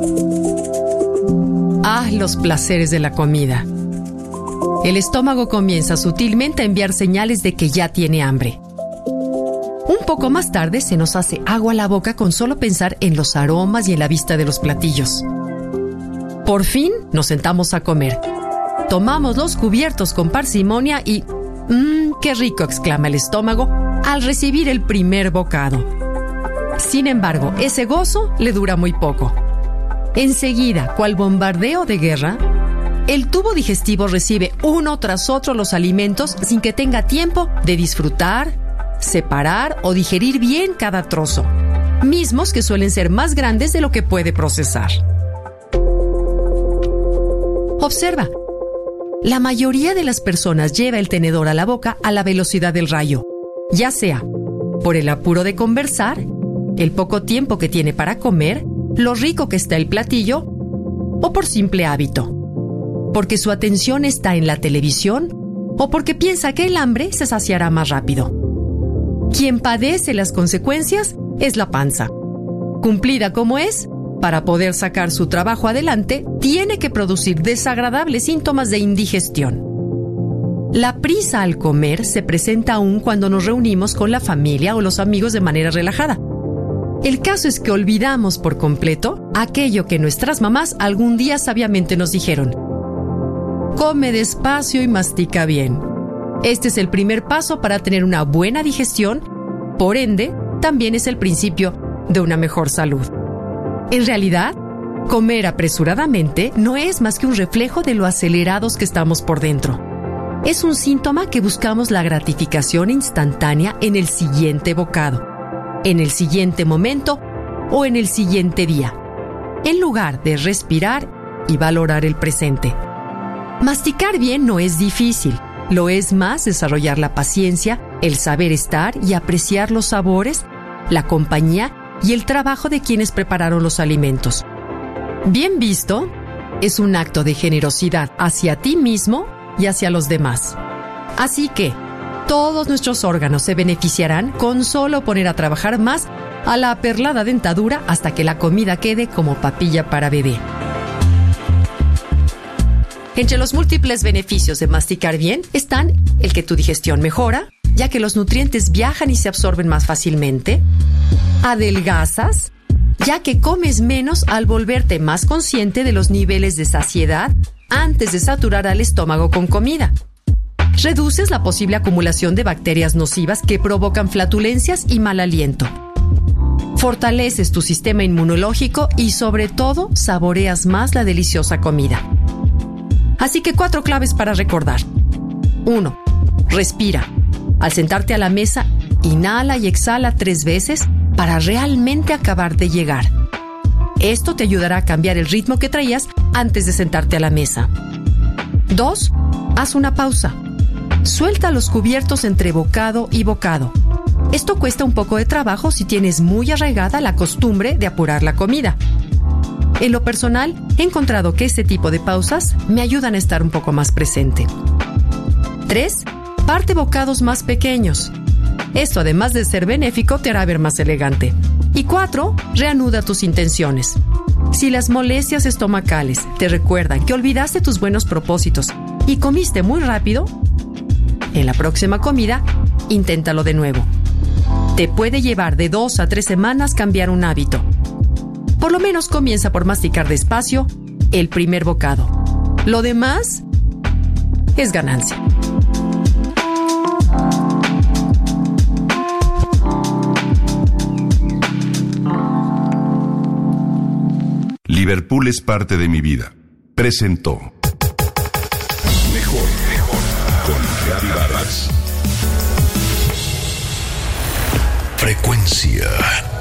Ah, los placeres de la comida. El estómago comienza sutilmente a enviar señales de que ya tiene hambre. Un poco más tarde se nos hace agua a la boca con solo pensar en los aromas y en la vista de los platillos. Por fin nos sentamos a comer. Tomamos los cubiertos con parsimonia y... ¡qué rico!, exclama el estómago al recibir el primer bocado. Sin embargo, ese gozo le dura muy poco. Enseguida, cual bombardeo de guerra, el tubo digestivo recibe uno tras otro los alimentos sin que tenga tiempo de disfrutar, separar o digerir bien cada trozo, mismos que suelen ser más grandes de lo que puede procesar. Observa, la mayoría de las personas lleva el tenedor a la boca a la velocidad del rayo, ya sea por el apuro de conversar, el poco tiempo que tiene para comer, lo rico que está el platillo, o por simple hábito, porque su atención está en la televisión o porque piensa que el hambre se saciará más rápido. Quien padece las consecuencias es la panza. Cumplida como es, para poder sacar su trabajo adelante, tiene que producir desagradables síntomas de indigestión. La prisa al comer se presenta aún cuando nos reunimos con la familia o los amigos de manera relajada. El caso es que olvidamos por completo aquello que nuestras mamás algún día sabiamente nos dijeron: come despacio y mastica bien. Este es el primer paso para tener una buena digestión, por ende, también es el principio de una mejor salud. En realidad, comer apresuradamente no es más que un reflejo de lo acelerados que estamos por dentro. Es un síntoma que buscamos la gratificación instantánea en el siguiente bocado, en el siguiente momento o en el siguiente día, en lugar de respirar y valorar el presente. Masticar bien no es difícil, lo es más desarrollar la paciencia, el saber estar y apreciar los sabores, la compañía y el trabajo de quienes prepararon los alimentos. Bien visto, es un acto de generosidad hacia ti mismo y hacia los demás. Así que, todos nuestros órganos se beneficiarán con solo poner a trabajar más a la aperlada dentadura hasta que la comida quede como papilla para bebé. Entre los múltiples beneficios de masticar bien están el que tu digestión mejora, ya que los nutrientes viajan y se absorben más fácilmente. Adelgazas, ya que comes menos al volverte más consciente de los niveles de saciedad antes de saturar al estómago con comida. Reduces la posible acumulación de bacterias nocivas que provocan flatulencias y mal aliento. Fortaleces tu sistema inmunológico y, sobre todo, saboreas más la deliciosa comida. Así que 4 claves para recordar. 1. Respira. Al sentarte a la mesa, inhala y exhala 3 veces para realmente acabar de llegar. Esto te ayudará a cambiar el ritmo que traías antes de sentarte a la mesa. 2. Haz una pausa. Suelta los cubiertos entre bocado y bocado. Esto cuesta un poco de trabajo si tienes muy arraigada la costumbre de apurar la comida. En lo personal, he encontrado que este tipo de pausas me ayudan a estar un poco más presente. 3. Parte bocados más pequeños. Esto, además de ser benéfico, te hará ver más elegante. Y 4. Reanuda tus intenciones. Si las molestias estomacales te recuerdan que olvidaste tus buenos propósitos y comiste muy rápido, en la próxima comida, inténtalo de nuevo. Te puede llevar de 2 a 3 semanas cambiar un hábito. Por lo menos comienza por masticar despacio el primer bocado. Lo demás es ganancia. Liverpool es parte de mi vida. Presentó Mejor con Gaby Vargas. Frecuencia